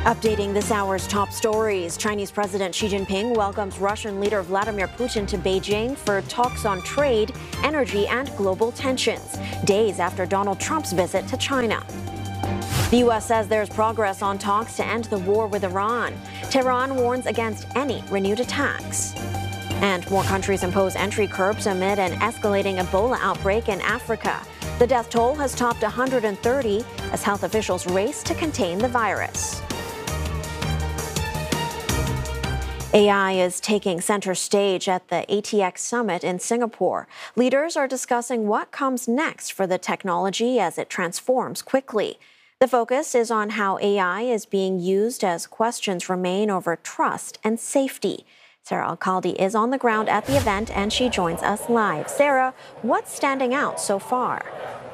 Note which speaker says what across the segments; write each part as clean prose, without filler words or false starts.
Speaker 1: Updating this hour's top stories, Chinese President Xi Jinping welcomes Russian leader Vladimir Putin to Beijing for talks on trade, energy, and global tensions, days after Donald Trump's visit to China. The U.S. says there's progress on talks to end the war with Iran. Tehran warns against any renewed attacks. And more countries impose entry curbs amid an escalating Ebola outbreak in Africa. The death toll has topped 130 as health officials race to contain the virus. AI is taking center stage at the ATX Summit in Singapore. Leaders are discussing what comes next for the technology as it transforms quickly. The focus is on how AI is being used as questions remain over trust and safety. Sarah Alcalde is on the ground at the event and she joins us live. Sarah, what's standing out so far?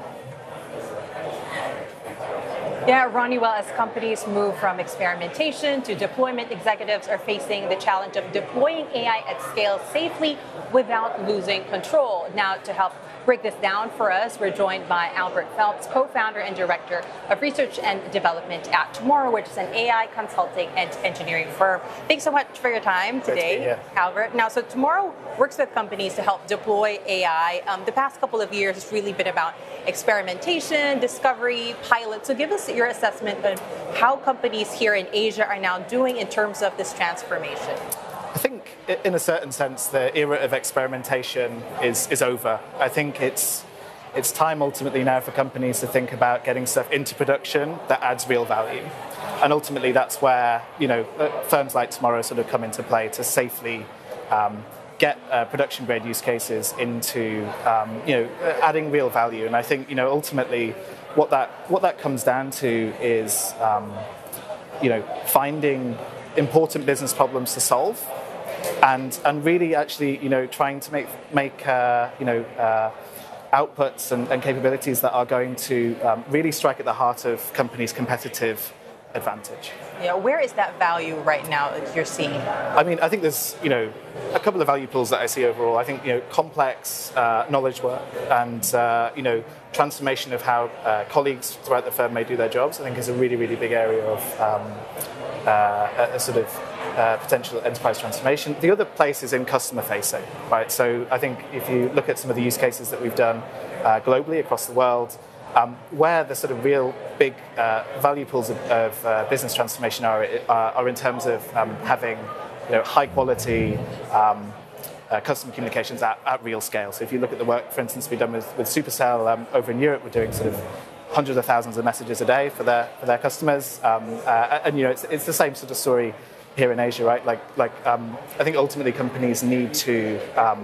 Speaker 2: Yeah, Ronnie, well, as companies move from experimentation to deployment, executives are facing the challenge of deploying AI at scale safely without losing control. Now, to help break this down for us, we're joined by Albert Phelps, co-founder and director of research and development at Tomorrow, which is an AI consulting and engineering firm. Thanks so much for your time today, Albert. Now, so Tomorrow works with companies to help deploy AI. The past couple of years has really been about experimentation, discovery, pilots. So give us your assessment of how companies here in Asia are now doing in terms of this transformation.
Speaker 3: I think, in a certain sense, the era of experimentation is over. I think it's time ultimately now for companies to think about getting stuff into production that adds real value, and ultimately that's where firms like Tomorrow sort of come into play to safely get production grade use cases into adding real value. And I think ultimately what that comes down to is finding important business problems to solve, and really actually trying to make outputs and capabilities that are going to really strike at the heart of companies' competitive advantage.
Speaker 2: Yeah, where is that value right now that you're seeing?
Speaker 3: I mean, I think there's a couple of value pools that I see overall. I think complex knowledge work and transformation of how colleagues throughout the firm may do their jobs, I think is a really, really big area of a sort of potential enterprise transformation. The other place is in customer facing, right? So I think if you look at some of the use cases that we've done globally across the world, where the sort of real big value pools of business transformation are in terms of having high quality customer communications at real scale. So if you look at the work, for instance, we've done with Supercell over in Europe, we're doing sort of hundreds of thousands of messages a day for their customers, and it's the same sort of story here in Asia, right? I think ultimately companies need to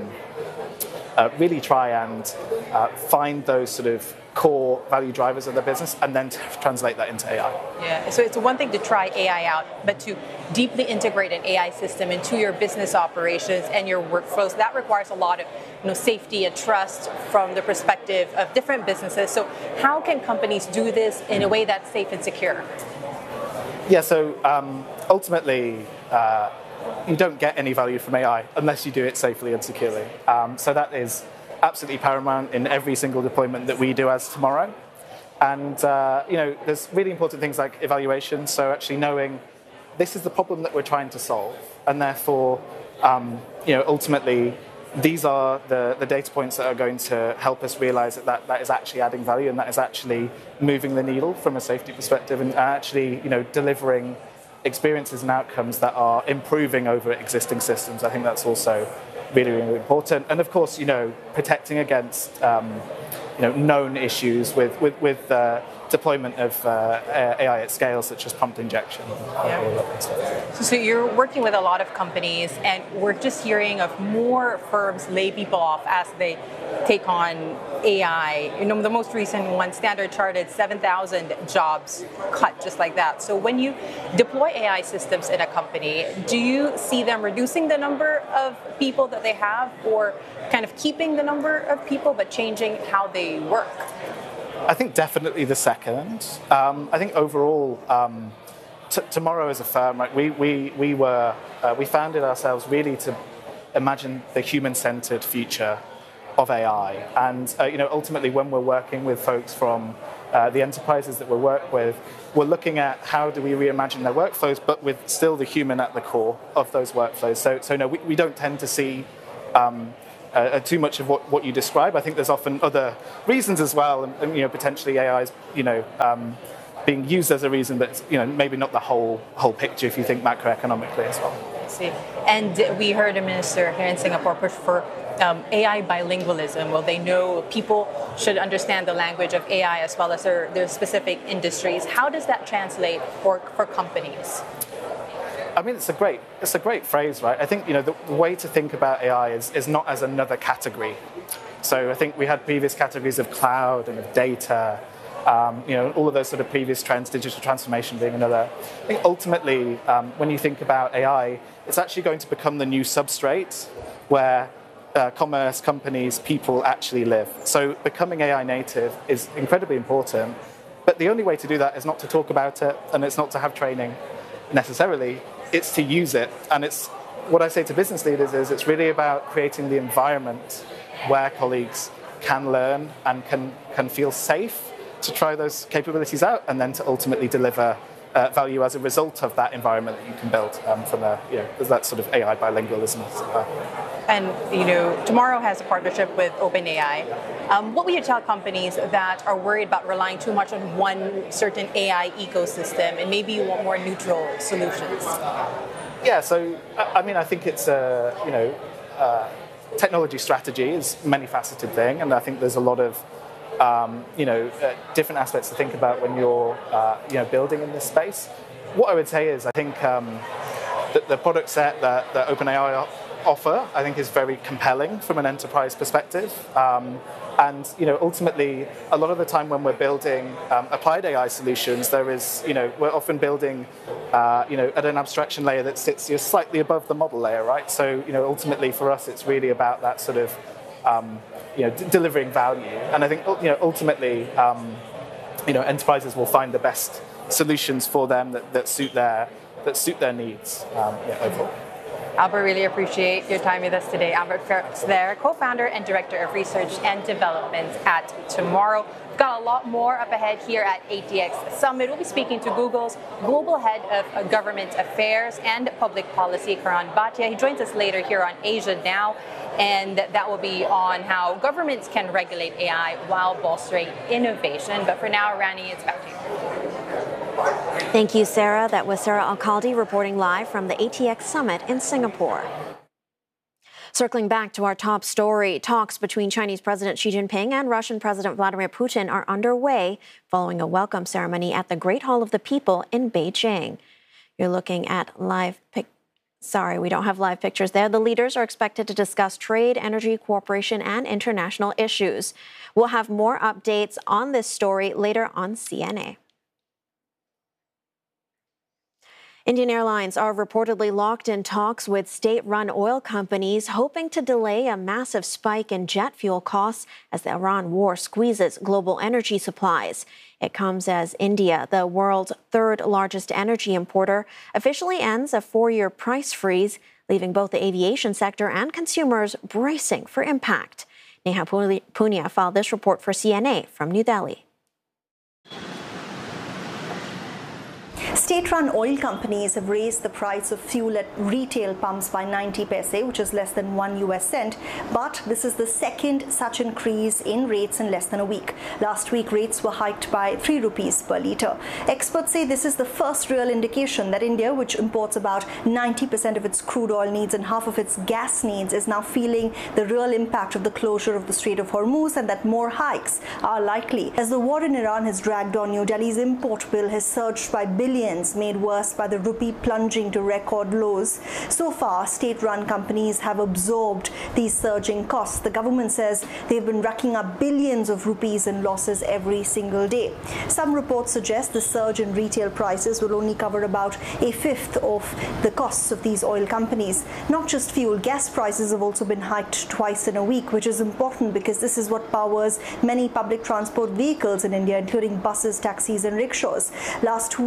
Speaker 3: really try and find those sort of core value drivers of their business and then translate that into AI.
Speaker 2: Yeah, so it's one thing to try AI out, but to deeply integrate an AI system into your business operations and your workflows, that requires a lot of safety and trust from the perspective of different businesses. So how can companies do this in a way that's safe and secure?
Speaker 3: Yeah, so ultimately, you don't get any value from AI unless you do it safely and securely. So that is absolutely paramount in every single deployment that we do as Tomorrow. And there's really important things like evaluation. So actually knowing this is the problem that we're trying to solve, and therefore, ultimately, these are the data points that are going to help us realize that is actually adding value and that is actually moving the needle from a safety perspective and actually delivering experiences and outcomes that are improving over existing systems. I think that's also really, really important. And of course, protecting against known issues with deployment of AI at scale, such as prompt injection.
Speaker 2: Yeah. So you're working with a lot of companies, and we're just hearing of more firms lay people off as they take on AI. The most recent one, Standard Chartered, 7,000 jobs cut just like that. So when you deploy AI systems in a company, do you see them reducing the number of people that they have, or kind of keeping the number of people but changing how they work?
Speaker 3: I think definitely the second. I think overall, Tomorrow as a firm, right, we founded ourselves really to imagine the human-centered future of AI, and ultimately when we're working with folks from the enterprises that we work with, we're looking at how do we reimagine their workflows, but with still the human at the core of those workflows. So no, we don't tend to see too much of what you describe. I think there's often other reasons as well, and potentially AI is being used as a reason, but maybe not the whole picture if you think macroeconomically as well.
Speaker 2: I see. And we heard a minister here in Singapore push for AI bilingualism. Well, they know people should understand the language of AI as well as their specific industries. How does that translate for companies?
Speaker 3: I mean, it's a great phrase, right? I think the way to think about AI is not as another category. So I think we had previous categories of cloud and of data, all of those sort of previous trends, digital transformation being another. I think ultimately, when you think about AI, it's actually going to become the new substrate where commerce, companies, people actually live. So becoming AI native is incredibly important, but the only way to do that is not to talk about it, and it's not to have training necessarily, it's to use it. And it's what I say to business leaders is it's really about creating the environment where colleagues can learn and can feel safe to try those capabilities out, and then to ultimately deliver value as a result of that environment that you can build from there's that sort of AI bilingualism.
Speaker 2: And tomorrow has a partnership with OpenAI. What would you tell companies that are worried about relying too much on one certain AI ecosystem and maybe you want more neutral solutions?
Speaker 3: Yeah, so I think it's technology strategy is a many-faceted thing, and I think there's a lot of different aspects to think about when you're building in this space. What I would say is I think that the product set that OpenAI offer, I think, is very compelling from an enterprise perspective. And ultimately, a lot of the time when we're building applied AI solutions, there is, we're often building, at an abstraction layer that sits slightly above the model layer, right? So, ultimately for us, it's really about that sort of, delivering value. And I think, ultimately, enterprises will find the best solutions for them that suit their needs overall.
Speaker 2: Albert, really appreciate your time with us today. Albert Ferks there, co-founder and director of research and development at Tomorrow. We've got a lot more up ahead here at ATX Summit. We'll be speaking to Google's global head of government affairs and public policy, Karan Bhatia. He joins us later here on Asia Now, and that will be on how governments can regulate AI while bolstering innovation. But for now, Rani, it's back to you.
Speaker 1: Thank you, Sarah. That was Sarah Alcaldi reporting live from the ATX Summit in Singapore. Circling back to our top story, talks between Chinese President Xi Jinping and Russian President Vladimir Putin are underway following a welcome ceremony at the Great Hall of the People in Beijing. You're looking at Sorry, we don't have live pictures there. The leaders are expected to discuss trade, energy, cooperation, and international issues. We'll have more updates on this story later on CNA. Indian Airlines are reportedly locked in talks with state-run oil companies, hoping to delay a massive spike in jet fuel costs as the Iran war squeezes global energy supplies. It comes as India, the world's third-largest energy importer, officially ends a 4-year price freeze, leaving both the aviation sector and consumers bracing for impact. Neha Punia filed this report for CNA from New Delhi.
Speaker 4: State-run oil companies have raised the price of fuel at retail pumps by 90 paise, which is less than 1 US cent. But this is the second such increase in rates in less than a week. Last week, rates were hiked by 3 rupees per litre. Experts say this is the first real indication that India, which imports about 90% of its crude oil needs and half of its gas needs, is now feeling the real impact of the closure of the Strait of Hormuz, and that more hikes are likely. As the war in Iran has dragged on, New Delhi's import bill has surged by billions, made worse by the rupee plunging to record lows. So far, state-run companies have absorbed these surging costs. The government says they've been racking up billions of rupees in losses every single day. Some reports suggest the surge in retail prices will only cover about a fifth of the costs of these oil companies. Not just fuel, gas prices have also been hiked twice in a week, which is important because this is what powers many public transport vehicles in India, including buses, taxis and rickshaws. Last week, Indian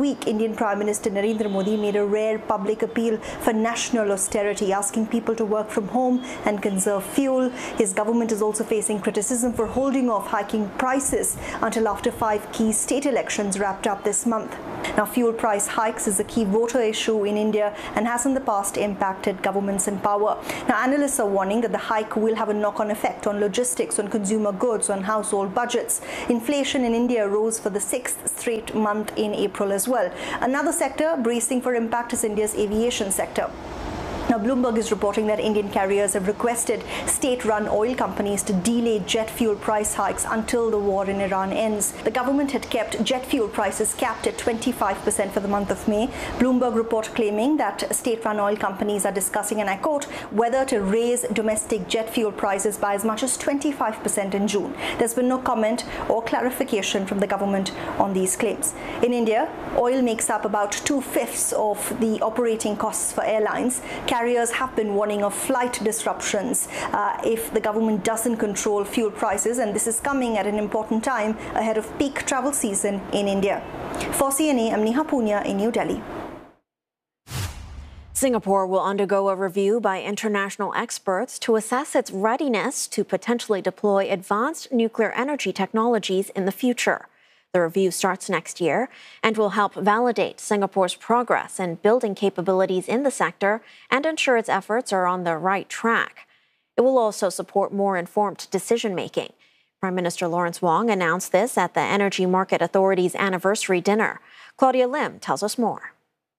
Speaker 4: Indian Prime Minister Narendra Modi made a rare public appeal for national austerity, asking people to work from home and conserve fuel. His government is also facing criticism for holding off hiking prices until after 5 key state elections wrapped up this month. Now, fuel price hikes is a key voter issue in India and has in the past impacted governments in power. Now, analysts are warning that the hike will have a knock-on effect on logistics, on consumer goods, on household budgets. Inflation in India rose for the 6th straight month in April as well. Another sector bracing for impact is India's aviation sector. Now, Bloomberg is reporting that Indian carriers have requested state-run oil companies to delay jet fuel price hikes until the war in Iran ends. The government had kept jet fuel prices capped at 25% for the month of May. Bloomberg report claiming that state-run oil companies are discussing, and I quote, whether to raise domestic jet fuel prices by as much as 25% in June. There's been no comment or clarification from the government on these claims. In India, oil makes up about 2/5 of the operating costs for airlines. Carriers have been warning of flight disruptions if the government doesn't control fuel prices, and this is coming at an important time ahead of peak travel season in India. For CNA, I'm Neha Punya in New Delhi.
Speaker 1: Singapore will undergo a review by international experts to assess its readiness to potentially deploy advanced nuclear energy technologies in the future. The review starts next year and will help validate Singapore's progress in building capabilities in the sector and ensure its efforts are on the right track. It will also support more informed decision-making. Prime Minister Lawrence Wong announced this at the Energy Market Authority's anniversary dinner. Claudia Lim tells us more.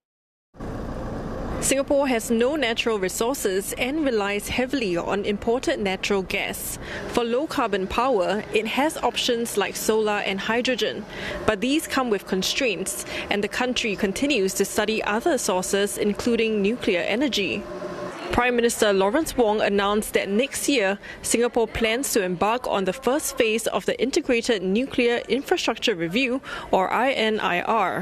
Speaker 5: Singapore has no natural resources and relies heavily on imported natural gas. For low-carbon power, it has options like solar and hydrogen, but these come with constraints, and the country continues to study other sources, including nuclear energy. Prime Minister Lawrence Wong announced that next year, Singapore plans to embark on the first phase of the Integrated Nuclear Infrastructure Review, or INIR.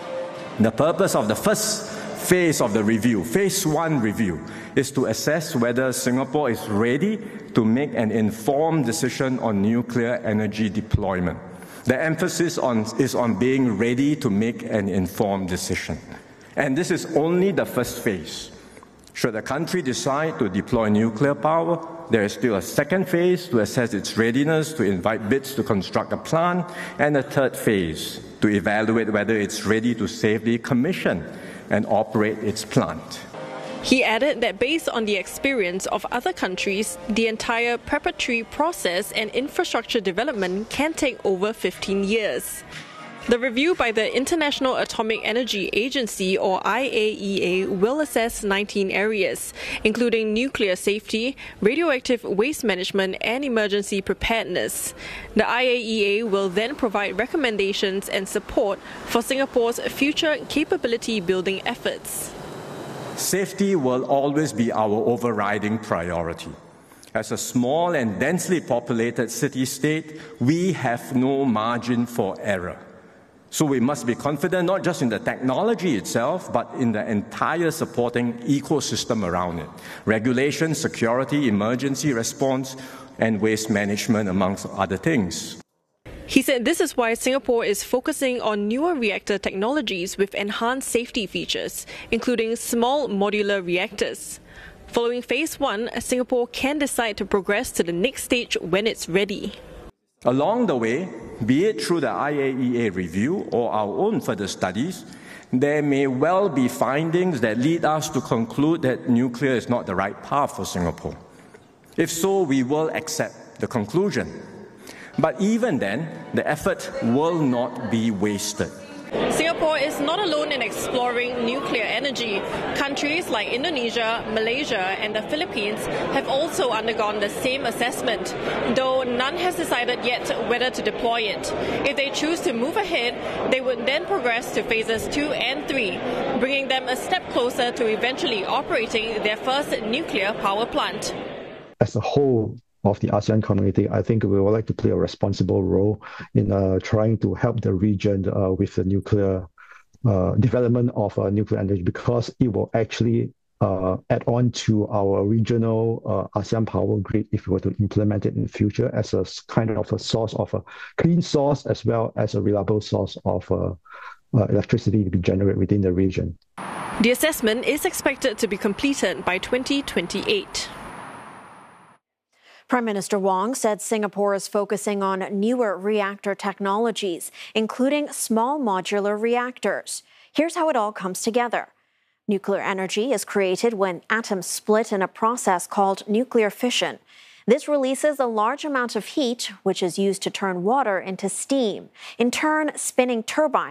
Speaker 6: The purpose of the first phase of the review, phase 1 review, is to assess whether Singapore is ready to make an informed decision on nuclear energy deployment. The emphasis is on being ready to make an informed decision. And this is only the first phase. Should a country decide to deploy nuclear power, there is still a second phase to assess its readiness to invite bids to construct a plant, and a third phase to evaluate whether it's ready to safely commission and operate its plant.
Speaker 5: He added that based on the experience of other countries, the entire preparatory process and infrastructure development can take over 15 years. The review by the International Atomic Energy Agency, or IAEA, will assess 19 areas, including nuclear safety, radioactive waste management, and emergency preparedness. The IAEA will then provide recommendations and support for Singapore's future capability building efforts.
Speaker 6: Safety will always be our overriding priority. As a small and densely populated city-state, we have no margin for error. So we must be confident not just in the technology itself, but in the entire supporting ecosystem around it. Regulation, security, emergency response, and waste management, amongst other things.
Speaker 5: He said this is why Singapore is focusing on newer reactor technologies with enhanced safety features, including small modular reactors. Following phase 1, Singapore can decide to progress to the next stage when it's ready.
Speaker 6: Along the way, be it through the IAEA review or our own further studies, there may well be findings that lead us to conclude that nuclear is not the right path for Singapore. If so, we will accept the conclusion. But even then, the effort will not be wasted.
Speaker 5: Singapore is not alone in exploring nuclear energy. Countries like Indonesia, Malaysia, and the Philippines have also undergone the same assessment, though none has decided yet whether to deploy it. If they choose to move ahead, they would then progress to phases 2 and 3, bringing them a step closer to eventually operating their first nuclear power plant.
Speaker 7: As a whole of the ASEAN community, I think we would like to play a responsible role in trying to help the region with the nuclear development of nuclear energy, because it will actually add on to our regional ASEAN power grid if we were to implement it in the future as a kind of a source of a clean source as well as a reliable source of electricity to be generated within the region.
Speaker 5: The assessment is expected to be completed by 2028.
Speaker 1: Prime Minister Wong said Singapore is focusing on newer reactor technologies, including small modular reactors. Here's how it all comes together. Nuclear energy is created when atoms split in a process called nuclear fission. This releases a large amount of heat, which is used to turn water into steam, in turn spinning turbines